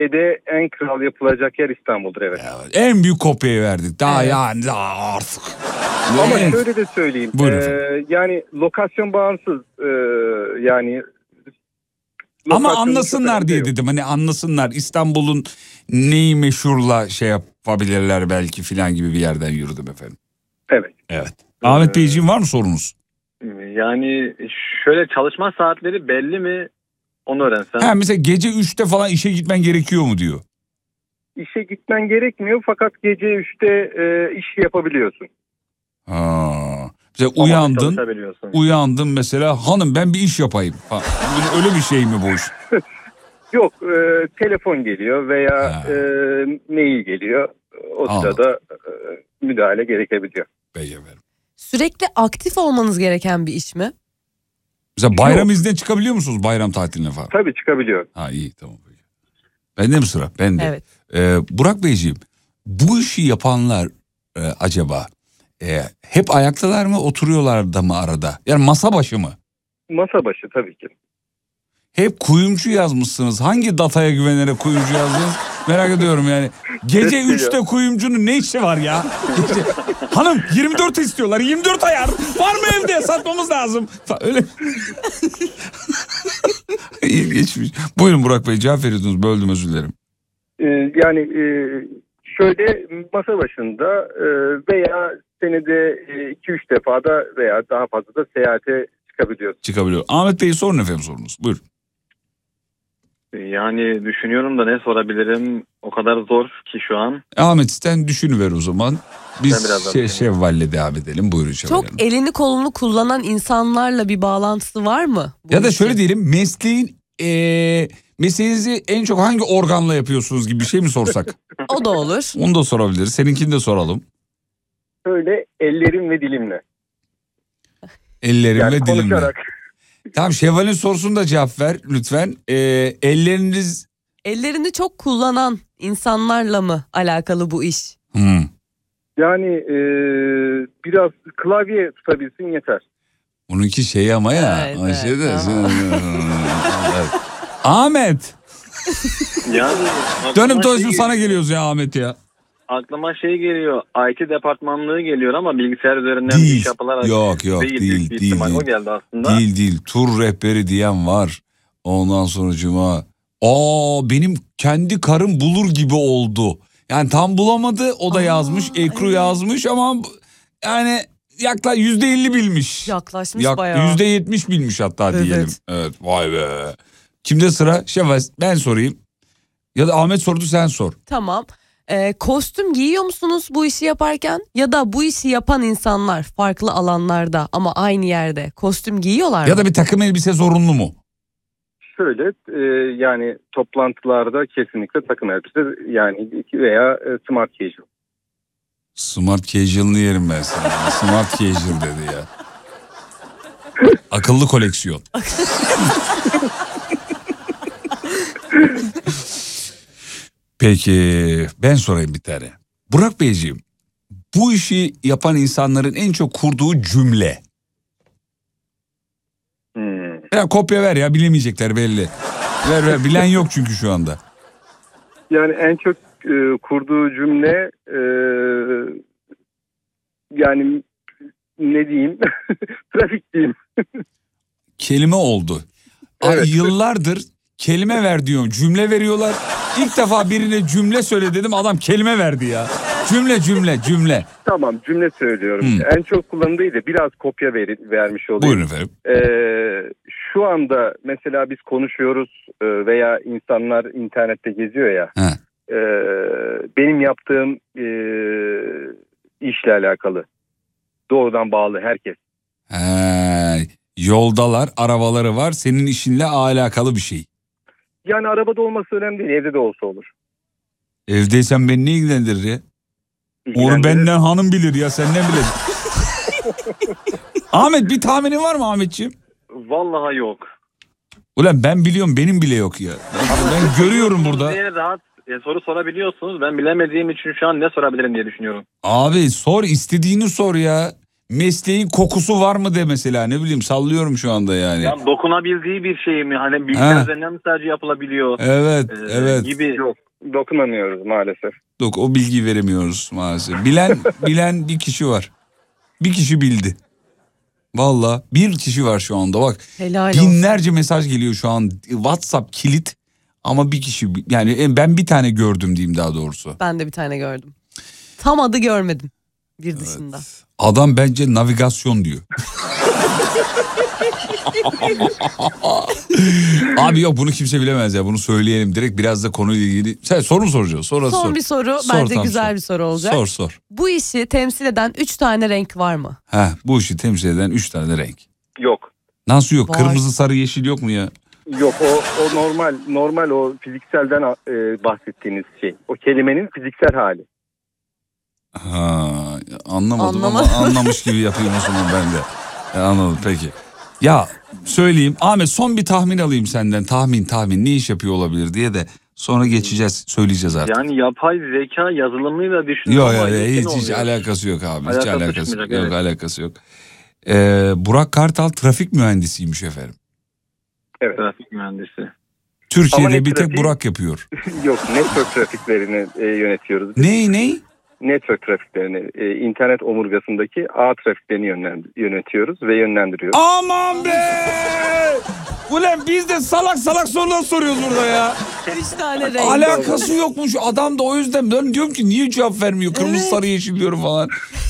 Türkiye'de en kral yapılacak yer İstanbul'dur, evet. Ya, en büyük kopyayı verdik. Daha yani daha artık. Ama şöyle de söyleyeyim. Yani lokasyon bağımsız. Yani ama anlasınlar diye dedim. Hani anlasınlar, İstanbul'un neyi meşhurla şey yapabilirler belki filan gibi bir yerden yürüdüm efendim. Evet. Evet. Ahmet Beyciğim, var mı sorunuz? Yani şöyle, çalışma saatleri belli mi? Onu öğrensen. Mesela gece 3'te falan işe gitmen gerekiyor mu diyor. İşe gitmen gerekmiyor fakat gece 3'te iş yapabiliyorsun. Mesela uyandın mesela, hanım ben bir iş yapayım. Öyle bir şey mi bu iş? Yok, telefon geliyor veya mail geliyor. O sırada müdahale gerekebiliyor. Peki efendim. Sürekli aktif olmanız gereken bir iş mi? Mesela bayram iznine çıkabiliyor musunuz, bayram tatiline falan? Tabii çıkabiliyor. İyi, tamam. Bende mi sıra? Bende. Evet. Burak Beyciğim, bu işi yapanlar acaba hep ayaktalar mı, oturuyorlar da mı arada? Yani masa başı mı? Masa başı tabii ki. Hep kuyumcu yazmışsınız. Hangi dataya güvenerek kuyumcu yazdınız? Merak ediyorum yani. Gece 3'te kuyumcunun ne işi var ya? Hanım 24 istiyorlar. 24 ayar. Var mı evde? Satmamız lazım. Öyle. İlginçmiş. Buyurun Burak Bey, cevap veriyordunuz. Böldüm, özür dilerim. Yani şöyle, masa başında veya senede 2-3 defada veya daha fazla da seyahate çıkabiliyor. Ahmet Bey, sorun efendim sorunuz. Buyurun. Yani düşünüyorum da ne sorabilirim, o kadar zor ki şu an. Ahmet, sen düşünüver o zaman. Biz Şevval'le devam edelim. Buyurun Şevval Hanım. Çok elini kolunu kullanan insanlarla bir bağlantısı var mı? Ya da şöyle diyelim, mesleğinizi en çok hangi organla yapıyorsunuz gibi bir şey mi sorsak? O da olur. Onu da sorabiliriz. Seninkini de soralım. Öyle ellerim ve dilimle. Ellerim ve dilimle. Konuşarak. Tamam, Şevval'in sorusuna da cevap ver lütfen. Ellerini çok kullanan insanlarla mı alakalı bu iş? Yani biraz klavye tutabilsin yeter. Bununki şey ama ya. Evet, Evet. Ahmet. Yani Dönüp dolaşıp sana geliyoruz ya Ahmet ya. Aklıma şey geliyor, IT departmanlığı geliyor ama bilgisayar üzerinden iş yapılarak yok değil. O geldi aslında. Değil. Tur rehberi diyen var. Ondan sonucuma benim kendi karım bulur gibi oldu. Yani tam bulamadı, o da yazmış, Ekru yazmış ama yani %50 bilmiş. Yaklaşmış bayağı. %70 bilmiş hatta diyelim. Evet, vay be. Kimde sıra? Şevval, ben sorayım. Ya da Ahmet sordu, sen sor. Tamam. Kostüm giyiyor musunuz bu işi yaparken? Ya da bu işi yapan insanlar farklı alanlarda ama aynı yerde kostüm giyiyorlar mı? Ya da bir takım elbise zorunlu mu? Şöyle, yani toplantılarda kesinlikle takım elbise, yani veya smart casual. Smart casual'ını yerim ben sana. Smart casual dedi ya. Akıllı koleksiyon. Peki ben sorayım bir tane. Burak Beyciğim, bu işi yapan insanların en çok kurduğu cümle. Ya kopya ver ya, bilemeyecekler belli. Ver, bilen yok çünkü şu anda. Yani en çok kurduğu cümle yani ne diyeyim? Trafik diyeyim. Kelime oldu. Evet. Yıllardır kelime ver diyorum, cümle veriyorlar. İlk defa birine cümle söyle dedim, adam kelime verdi ya. Cümle. Tamam, cümle söylüyorum. En çok kullanıldığı da biraz kopya vermiş olayım. Buyurun efendim. Şu anda mesela biz konuşuyoruz veya insanlar internette geziyor ya. Benim yaptığım işle alakalı. Doğrudan bağlı herkes. Yoldalar, arabaları var, senin işinle alakalı bir şey. Yani arabada olması önemli değil, evde de olsa olur. Evdeysen beni ne ilgilendirir ya? Onu benden hanım bilir ya, sen ne bilirsin? Ahmet, bir tahminin var mı Ahmetciğim? Vallahi yok. Ulan ben biliyorum, benim bile yok ya. Ben görüyorum burada. Rahat soru sorabiliyorsunuz. Ben bilemediğim için şu an ne sorabilirim diye düşünüyorum. Abi sor, istediğini sor ya. mesleğin kokusu var mı de mesela, ne bileyim, sallıyorum şu anda yani. Ya dokunabildiği bir şey mi? Hani bilgisayar üzerinden mi sadece yapılabiliyor? Evet, evet. Gibi. Yok, dokunamıyoruz maalesef. O bilgiyi veremiyoruz maalesef. Bilen bir kişi var. Bir kişi bildi. Vallahi bir kişi var şu anda, bak. Helal binlerce olsun. mesaj geliyor şu an. WhatsApp kilit ama bir kişi, yani ben bir tane gördüm diyeyim daha doğrusu. Ben de bir tane gördüm. Tam adı görmedim bir dışında. Adam bence navigasyon diyor. Abi yok, bunu kimse bilemez ya, bunu söyleyelim direkt, biraz da konuyla ilgili. Sen soru mu soracaksın? Son bir soru, bence güzel bir soru olacak. Sor. Bu işi temsil eden 3 tane renk var mı? Bu işi temsil eden 3 tane renk. Yok. Nasıl yok? Var. Kırmızı, sarı, yeşil yok mu ya? Yok, o normal o fizikselden bahsettiğiniz şey. O kelimenin fiziksel hali. Anlamadım ama anlamış gibi yapayım o zaman ben de. Anladım, peki. Ya söyleyeyim Ahmet, son bir tahmin alayım senden. Tahmin ne iş yapıyor olabilir diye de sonra söyleyeceğiz artık. Yani yapay zeka yazılımıyla düşünüyorum. Yok hiç alakası yok abi. Hiç alakası yok. Evet. Alakası yok. Burak Kartal trafik mühendisiymiş efendim. Evet. Trafik mühendisi. Türkiye'de bir tek Burak yapıyor. Yok, network trafiklerini yönetiyoruz. Ne? Network trafiklerini, internet omurgasındaki ağ trafiklerini yönetiyoruz ve yönlendiriyoruz. Aman be! Ulan biz de salak sorular soruyoruz burada ya. 3 tane renk. Alakası yokmuş adam da, o yüzden ben diyorum ki niye cevap vermiyor? Kırmızı, sarı, yeşil diyorum falan.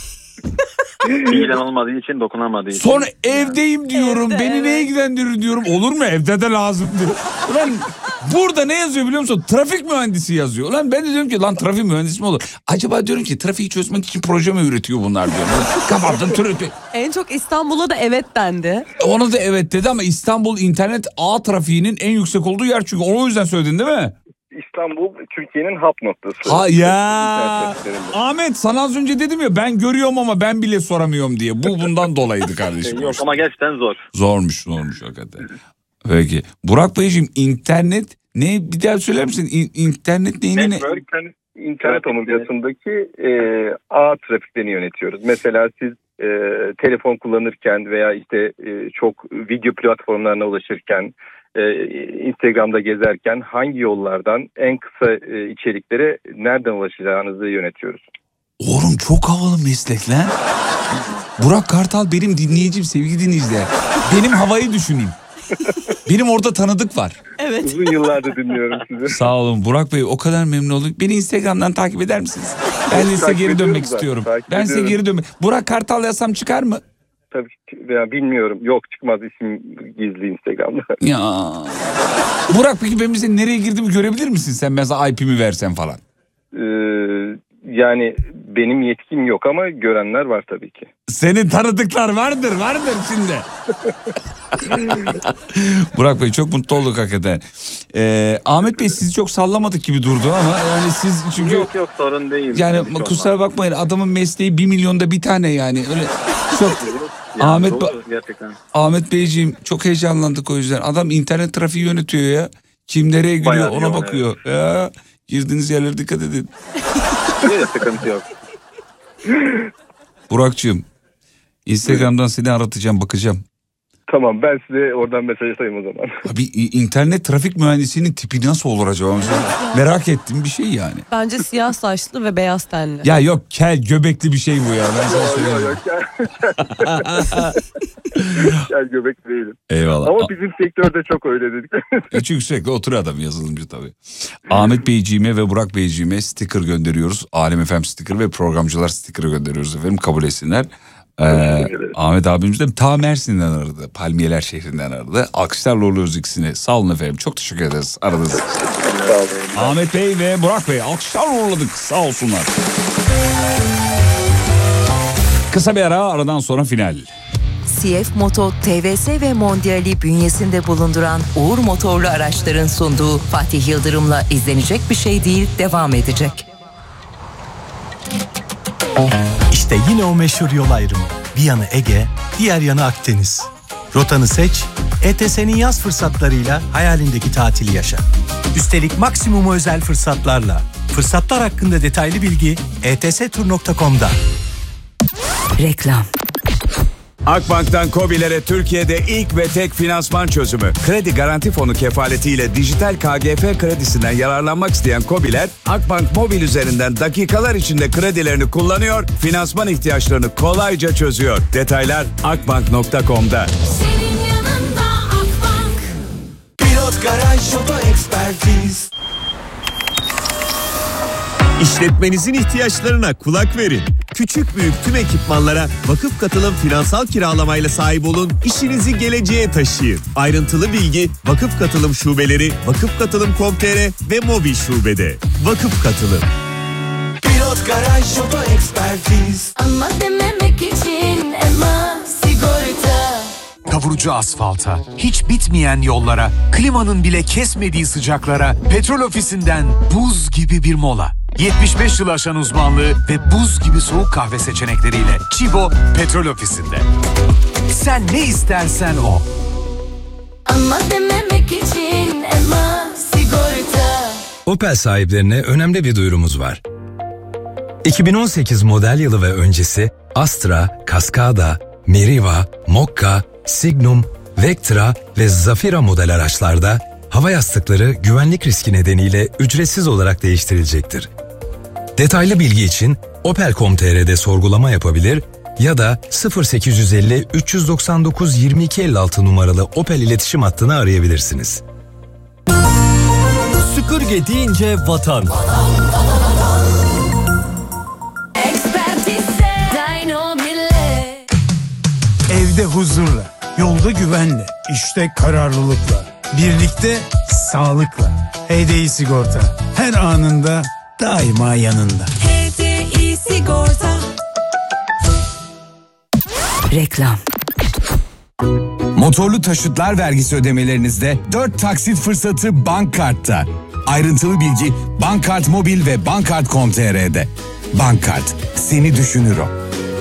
Bilgilen olmadığı için, dokunamadığı için. Sonra evdeyim diyorum. Evde, beni neye ilgilendirir diyorum. Olur mu? Evde de lazım diyor. Ulan burada ne yazıyor biliyor musun? Trafik mühendisi yazıyor. Ulan ben de diyorum ki lan trafik mühendisi mi olur? Acaba diyorum ki trafiği çözmek için proje mi üretiyor bunlar diyorum. Kapattım trafik. En çok İstanbul'a da evet dendi. Ona da evet dedi ama İstanbul internet ağ trafiğinin en yüksek olduğu yer, çünkü o yüzden söyledin değil mi? İstanbul Türkiye'nin hub noktası. Ha ya. Ahmet, sana az önce dedim ya, ben görüyorum ama ben bile soramıyorum diye. Bu bundan dolayıydı kardeşim. Yok ama gerçekten zor. Zormuş hakikaten. Peki. Burak Beyciğim, internet ne, bir daha söyler misin? İnternet neyini ne? İnternet omurgasındaki ağ trafiklerini yönetiyoruz. Mesela siz telefon kullanırken veya işte çok video platformlarına ulaşırken, Instagram'da gezerken hangi yollardan en kısa içeriklere nereden ulaşacağınızı yönetiyoruz. Oğlum çok havalı meslek lan. Burak Kartal benim dinleyicim, sevgili dinleyiciler. Benim havayı düşüneyim. Benim orada tanıdık var. Evet. Uzun yıllardır dinliyorum sizi. Sağ olun Burak Bey, o kadar memnun olduk. Beni Instagram'dan takip eder misiniz? Ben de size geri dönmek istiyorum. Ben size geri dönmek. Burak Kartal yazsam çıkar mı? Tabii ya, bilmiyorum. Yok, çıkmaz, isim gizli Instagram'da. Ya. Burak, peki ben bize nereye girdiğimi görebilir misin sen, mesela IP'mi versen falan? Yani benim yetkim yok ama görenler var tabii ki. Senin tanıdıklar vardır şimdi. Burak Bey çok mutlu olduk hakikaten. Ahmet Bey sizi çok sallamadık gibi durdu ama yani siz çünkü... Yok sorun değil. Yani kusura bakmayın, adamın mesleği 1 milyonda bir tane yani. Öyle çok... Yani Ahmet Beyciğim çok heyecanlandık o yüzden. Adam internet trafiği yönetiyor ya. Kim nereye giriyor bayağı ona bakıyor. Evet. Ya, girdiğiniz yerlere dikkat edin. Sıkıntı yok. Burak'cığım, Instagram'dan seni aratacağım, bakacağım. Tamam, ben size oradan mesaj atayım o zaman. Abi internet trafik mühendisinin tipi nasıl olur acaba? Merak ettiğim bir şey yani. Bence siyah saçlı ve beyaz tenli. Ya yok, kel göbekli bir şey bu ya. Ben sana söyleyeyim. Gel göbek değilim. Eyvallah. Ama bizim sektörde çok öyle dedik. Çünkü sürekli oturuyor adam, yazılımcı tabii. Ahmet Beyciğime ve Burak Beyciğime sticker gönderiyoruz. Alem FM sticker ve programcılar sticker'ı gönderiyoruz efendim. Kabul etsinler. Ahmet abimiz de ta Mersin'den aradı. Palmiyeler şehrinden aradı. Alkışlarla oluyoruz ikisine. Sağ olun efendim. Çok teşekkür ederiz. Aradınız. Sağ olun. Ahmet Bey ve Burak Bey alkışlarla uğurladık. Sağ olsunlar. Kısa bir aradan sonra final. CF Moto, TVS ve Mondial'i bünyesinde bulunduran Uğur Motorlu Araçların sunduğu Fatih Yıldırım'la izlenecek bir şey değil devam edecek. İşte yine o meşhur yol ayrımı. Bir yanı Ege, diğer yanı Akdeniz. Rotanı seç, ETS'nin yaz fırsatlarıyla hayalindeki tatili yaşa. Üstelik maksimum özel fırsatlarla. Fırsatlar hakkında detaylı bilgi etstur.com'da. Reklam. Akbank'tan KOBİ'lere Türkiye'de ilk ve tek finansman çözümü. Kredi Garanti Fonu kefaletiyle dijital KGF kredisinden yararlanmak isteyen KOBİ'ler Akbank Mobil üzerinden dakikalar içinde kredilerini kullanıyor, finansman ihtiyaçlarını kolayca çözüyor. Detaylar akbank.com'da. Senin yanında Akbank. Pilot Garaj Oto Ekspertiz. İşletmenizin ihtiyaçlarına kulak verin. Küçük büyük tüm ekipmanlara Vakıf Katılım finansal kiralamayla sahip olun, işinizi geleceğe taşıyın. Ayrıntılı bilgi Vakıf Katılım şubeleri, vakıfkatılım.com.tr ve mobil şubede. Vakıf Katılım. Pilot Garaj Oto Ekspertiz. Ama dememek için Ema Sigorta. Kavurucu asfalta, hiç bitmeyen yollara, klimanın bile kesmediği sıcaklara, Petrol Ofisi'nden buz gibi bir mola. 75 yıl aşan uzmanlığı ve buz gibi soğuk kahve seçenekleriyle Çibo Petrol Ofisi'nde. Sen ne istersen o. Ama dememek için Ema Sigorta. Opel sahiplerine önemli bir duyurumuz var. 2018 model yılı ve öncesi Astra, Cascada, Meriva, Mokka, Signum, Vectra ve Zafira model araçlarda hava yastıkları güvenlik riski nedeniyle ücretsiz olarak değiştirilecektir. Detaylı bilgi için opel.com.tr'de sorgulama yapabilir ya da 0850 399 2256 numaralı Opel iletişim hattını arayabilirsiniz. Süpürge deyince vatan. Evde huzurla, yolda güvenle, işte kararlılıkla, birlikte sağlıkla. HDI Sigorta her anında daima yanında. HDI Sigorta. Reklam. Motorlu taşıtlar vergisi ödemelerinizde 4 taksit fırsatı Bankkart'ta. Ayrıntılı bilgi Bankkart Mobil ve Bankkart.com.tr'de. Bankkart, seni düşünür o.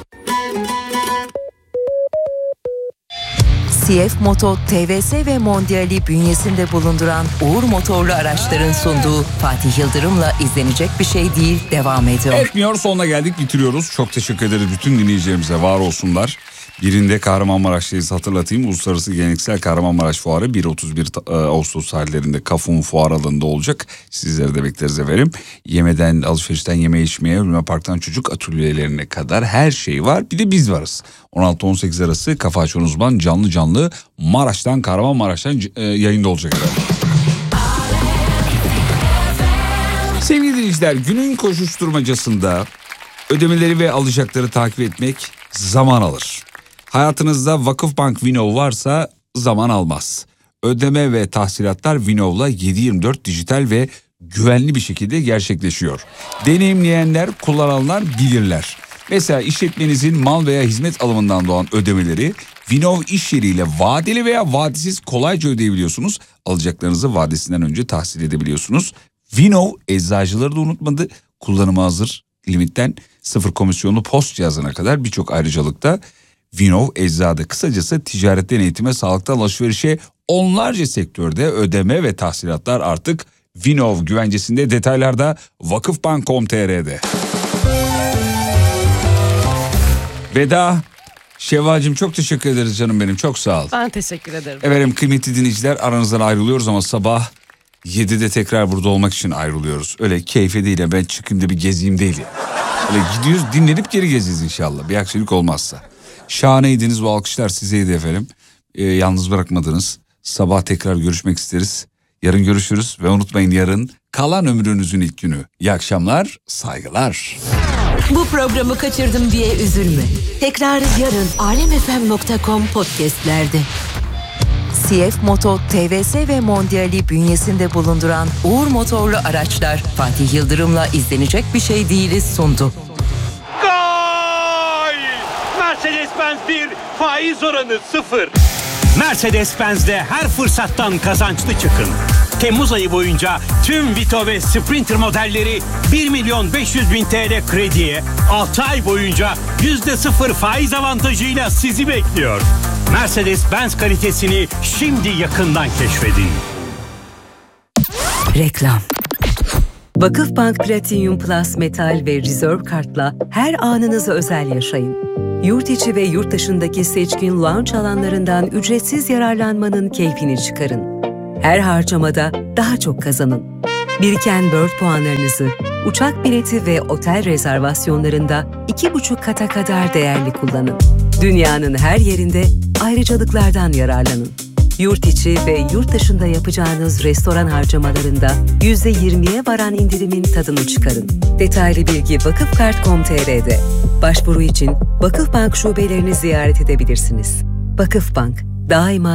CF Moto, TVS ve Mondial'i bünyesinde bulunduran Uğur Motorlu Araçların sunduğu Fatih Yıldırım'la izlenecek bir şey değil devam ediyor. Etmiyor, sonuna geldik, bitiriyoruz. Çok teşekkür ederiz bütün dinleyicilerimize, var olsunlar. Birinde Kahramanmaraş'tayız, hatırlatayım. Uluslararası Geleneksel Kahramanmaraş Fuarı 1-31 Ağustos tarihlerinde Kafun Fuar alanında olacak. Sizleri de bekleriz efendim. Yemeden, alışverişten yeme içmeye, Luna Park'tan çocuk atölyelerine kadar her şey var. Bir de biz varız. 16-18 arası Kafa Açan Uzman canlı Maraş'tan, Kahramanmaraş'tan yayında olacak efendim. Sevgili dinleyiciler, günün koşuşturmacasında ödemeleri ve alacakları takip etmek zaman alır. Hayatınızda Vakıfbank Vinov varsa zaman almaz. Ödeme ve tahsilatlar Vinov'la 7/24 dijital ve güvenli bir şekilde gerçekleşiyor. Deneyimleyenler, kullananlar bilirler. Mesela işletmenizin mal veya hizmet alımından doğan ödemeleri Vinov iş yeriyle vadeli veya vadesiz kolayca ödeyebiliyorsunuz. Alacaklarınızı vadesinden önce tahsil edebiliyorsunuz. Vinov eczacıları da unutmadı. Kullanıma hazır, limitten 0 komisyonlu post cihazına kadar birçok ayrıcalıkta Vinov eczada. Kısacası ticaretten eğitime, sağlıktan alışverişe onlarca sektörde ödeme ve tahsilatlar artık Vinov güvencesinde. Detaylarda vakıfbank.com.tr'de. Veda. Şevval'cim çok teşekkür ederiz canım benim, çok sağ ol. Ben teşekkür ederim. Efendim kıymetli dinleyiciler, aranızdan ayrılıyoruz ama sabah 7'de tekrar burada olmak için ayrılıyoruz. Öyle keyfe değil, ben çıkayım da bir gezeyim değil ya. Öyle gidiyoruz, dinlenip geri gezeceğiz inşallah, bir aksilik olmazsa. Şahaneydiniz, bu alkışlar sizeydi efendim. Yalnız bırakmadınız. Sabah tekrar görüşmek isteriz. Yarın görüşürüz ve unutmayın, yarın kalan ömrünüzün ilk günü. İyi akşamlar, saygılar. Bu programı kaçırdım diye üzülme. Tekrar yarın alemfm.com podcastlerde. CF Moto, TVS ve Mondial'i bünyesinde bulunduran Uğur Motorlu Araçlar Fatih Yıldırım'la izlenecek bir şey değiliz sundu. Gol! Mercedes-Benz 1, faiz oranı 0. Mercedes-Benz'de her fırsattan kazançlı çıkın. Temmuz ayı boyunca tüm Vito ve Sprinter modelleri 1.500.000 TL krediye, 6 ay boyunca %0 faiz avantajıyla sizi bekliyor. Mercedes-Benz kalitesini şimdi yakından keşfedin. Reklam. Vakıfbank Platinum Plus Metal ve Reserve Kart'la her anınızı özel yaşayın. Yurt içi ve yurt dışındaki seçkin lounge alanlarından ücretsiz yararlanmanın keyfini çıkarın. Her harcamada daha çok kazanın. Biriken Bird puanlarınızı uçak bileti ve otel rezervasyonlarında 2,5 kata kadar değerli kullanın. Dünyanın her yerinde ayrıcalıklardan yararlanın. Yurt içi ve yurt dışında yapacağınız restoran harcamalarında %20'ye varan indirimin tadını çıkarın. Detaylı bilgi vakıfkart.com.tr'de. Başvuru için Vakıfbank şubelerini ziyaret edebilirsiniz. Vakıfbank, daima